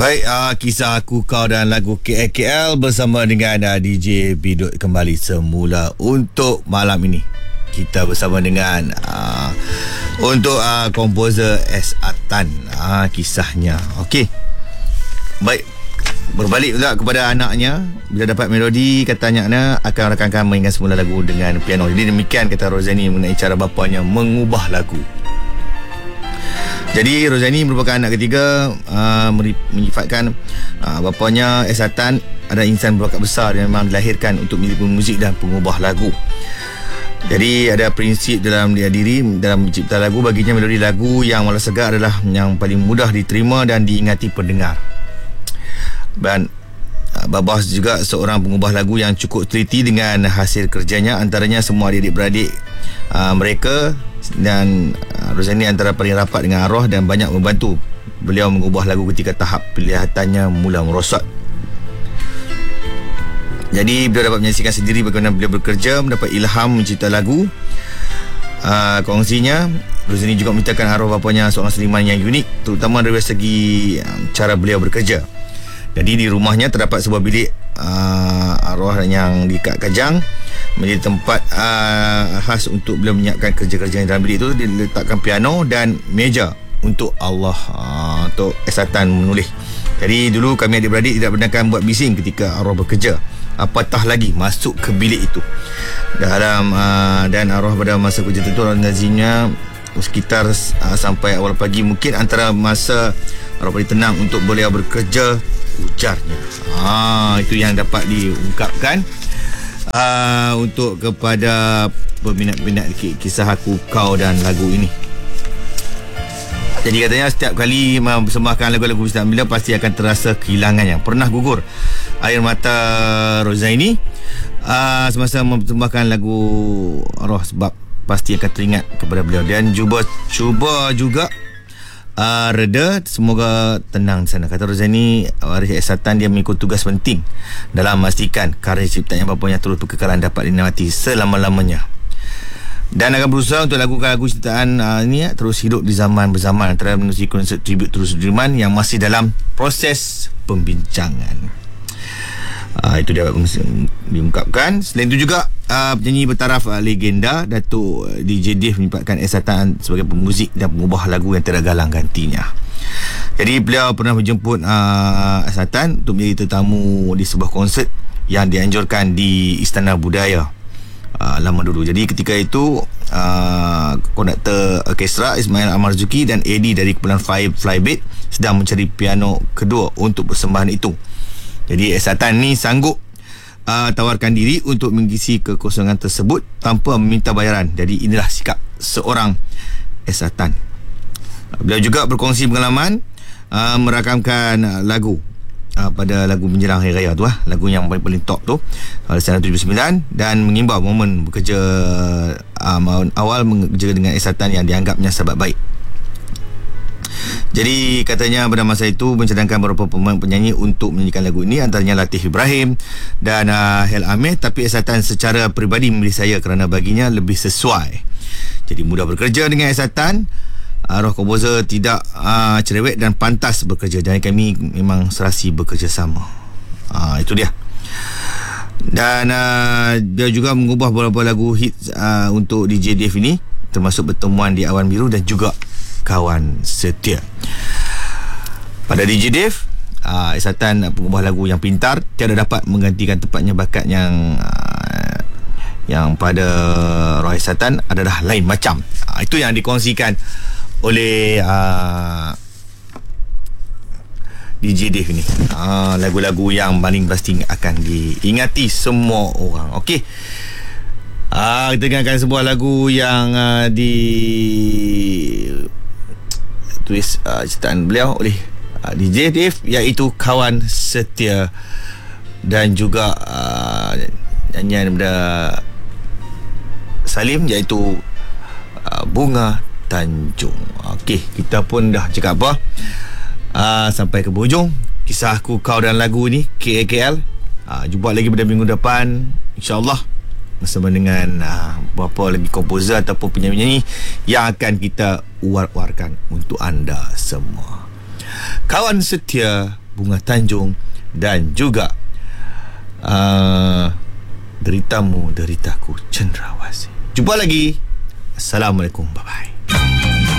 Baik, kisah aku, kau dan lagu KL bersama dengan DJ Bidut kembali semula untuk malam ini. Kita bersama dengan untuk komposer S. Atan, kisahnya. Okey. Baik, berbalik pula kepada anaknya. Bila dapat melodi, kata anaknya akan rakamkan mainkan semula lagu dengan piano. Jadi demikian kata Rozani mengenai cara bapanya mengubah lagu. Jadi Rozani merupakan anak ketiga, menyifatkan bapanya S. Atan adalah insan berbakat besar yang memang dilahirkan untuk menjadi pemuzik dan pengubah lagu. Jadi ada prinsip dalam dia diri dalam mencipta lagu. Baginya melodi lagu yang malas segar adalah yang paling mudah diterima dan diingati pendengar. Dan Babah juga seorang pengubah lagu yang cukup teliti dengan hasil kerjanya. Antaranya semua adik-beradik mereka dan Rozani antara paling rapat dengan arwah dan banyak membantu beliau mengubah lagu ketika tahap penglihatannya mula merosot. Jadi beliau dapat menyaksikan sendiri bagaimana beliau bekerja, mendapat ilham mencipta lagu. Kongsinya, Rozani juga menciptakan arwah bapanya seorang seniman yang unik, terutama dari segi cara beliau bekerja. Jadi di rumahnya terdapat sebuah bilik arwah yang diikat kajang, menjadi tempat khas untuk beliau menyiapkan kerja-kerja dalam bilik itu. Diletakkan piano dan meja untuk Allah, untuk S. Atan menulis. Jadi dulu kami adik-beradik tidak benarkan buat bising ketika arwah bekerja, apatah lagi masuk ke bilik itu. Dan arwah pada masa kerja tentu lazimnya sekitar sampai awal pagi, mungkin antara masa arwah paling tenang untuk beliau bekerja, ujarnya. Itu yang dapat diungkapkan untuk kepada peminat-peminat kisah aku, kau dan lagu ini. Jadi katanya setiap kali mempersembahkan lagu-lagu Ustaz Bila pasti akan terasa kehilangannya. Pernah gugur air mata Rozaini semasa mempersembahkan lagu arwah, sebab pasti akan teringat kepada beliau. Dan cuba juga reda, semoga tenang di sana. Kata Rozani, waris S. Atan dia mengikut tugas penting dalam memastikan karya ciptaan bapanya terus berkekalan dapat dinikmati selama-lamanya, dan akan berusaha untuk lagu-lagu ciptaan ini terus hidup di zaman berzaman, antara menerusi konsert tribute terus Sudirman yang masih dalam proses pembincangan. Itu dia diungkapkan. Selain itu juga penyanyi bertaraf legenda Datuk DJ Dave menyebutkan S. Atan sebagai pemuzik dan pengubah lagu yang tiada galang gantinya. Jadi beliau pernah menjemput S. Atan untuk menjadi tetamu di sebuah konsert yang dianjurkan di Istana Budaya lama dulu. Jadi ketika itu konduktor orkestra Ismail Amarzuki dan Eddie dari kumpulan Flybait sedang mencari piano kedua untuk persembahan itu. Jadi S. Atan ni sanggup tawarkan diri untuk mengisi kekosongan tersebut tanpa meminta bayaran. Jadi inilah sikap seorang S. Atan. Beliau juga berkongsi pengalaman merakamkan lagu pada lagu menjelang Hari Raya tu, lagu yang paling top tu, tahun 79, dan mengimbau momen bekerja awal bekerja dengan S. Atan yang dianggapnya sahabat baik. Jadi katanya pada masa itu mencadangkan beberapa pemain penyanyi untuk menyanyikan lagu ini, antaranya Latif Ibrahim dan Hel Amir, tapi S. Atan secara peribadi memilih saya kerana baginya lebih sesuai. Jadi mudah bekerja dengan S. Atan. Arwah komposer tidak cerewet dan pantas bekerja, dan kami memang serasi bekerja sama. Itu dia. Dan dia juga mengubah beberapa lagu hits untuk DJ Dave ini, termasuk Pertemuan di Awan Biru dan juga Kawan Setia. Pada DJ Dave, S. Atan pengubah lagu yang pintar, tiada dapat menggantikan tempatnya bakat yang pada Roy S. Atan adalah lain macam. Itu yang dikongsikan oleh DJ Dave ni. Lagu-lagu yang paling pasti akan diingati semua orang. Okey. Kita dengarkan sebuah lagu yang ditulis ciptaan beliau oleh DJ Dave, iaitu Kawan Setia, dan juga nyanyian daripada Salim, iaitu Bunga Tanjung. Okey, kita pun dah cakap apa, sampai ke hujung kisah aku, kau dan lagu ni KL. Jumpa lagi pada minggu depan, InsyaAllah, bersama dengan beberapa lagi komposer ataupun penyanyi-penyanyi yang akan kita war-warkan untuk anda semua. kawan setia Bunga Tanjung dan juga deritamu deritaku Cendrawasih. Jumpa lagi. Assalamualaikum. Bye bye.